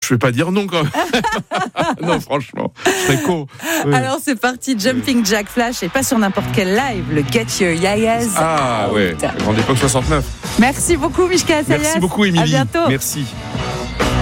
vais pas dire non quand même. Non, franchement, je serais con. Oui. Alors c'est parti, Jumping Jack Flash, et pas sur n'importe quel live, le Get Your Yayas. Ah ouais, grande époque 69. Merci beaucoup Mishka Assayas. Merci beaucoup Émilie. À bientôt. Merci.